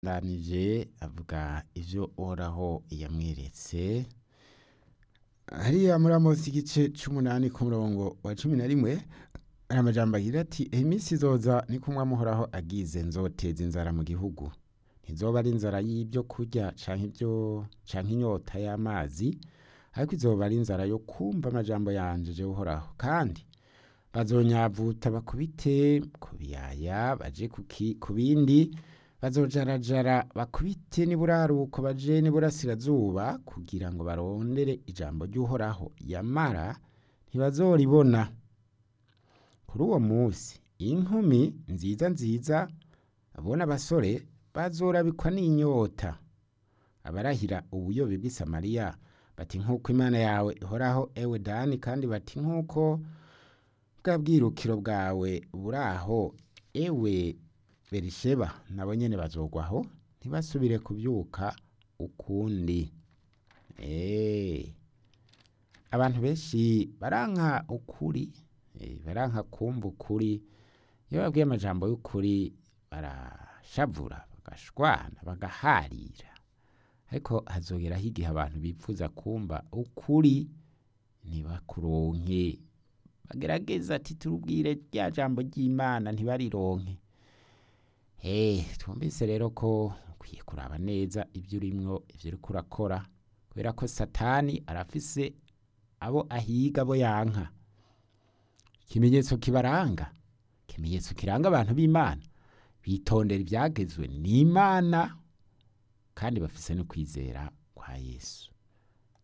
Ndanije avuga ivyo Uhoraho yamweretse hariya muri Amosi igice c'umunani ku murongo wa 11 hari amajambo agira ati iminsi izoza niko Umwami Uhoraho agize nzoteza inzara mu gihugu ntizoba ari inzara y'ibyo kurya canke inyota y'amazi ariko izoba ari inzara yo kumva amajambo yanje je Uhoraho kandi bazonyavuta bakubite ku biyaya baje ku bindi bazojarajara bakubite n'iburaruko baje n'iburasirazuba kugira ngo barondere ijambo ry'Uhoraho yamara ntibazoribona kuri uwo munsi inkumi nziza nziza abona abasore bazorabikwa n'inyota abarahira ubuyobe bw'i Samariya bati nk'uko Imana yawe ihoraho ewe Dani kandi bati nk'uko bwa bwirukiro bwawe buraho ewe Berisheba nabo nyene bazogwaho ntibasubire kubyuka ukundi. Abantu benshi baranka ukuri, baranka kumva ukuri, iyo babwiye amajambo y'ukuri barashavura, bagashwana, bagaharira. Ariko hazogeraho igihe abantu bipfuza kumva ukuri ntibakuronke. Bagerageza ati turubwire rya jambo ry'Imana ntibarironke. Twumvise rero ko ukwiye kuraba neza ibyo urimwo, ibyo uriko urakora, kubera ko Satani arafise abo ahiga abo yanka. Ikimenyetso kibaranga, ikimenyetso kiranga abantu b'Imana, bitondera ibyagezwe n'Imana kandi bafise no kwizera kwa Yesu.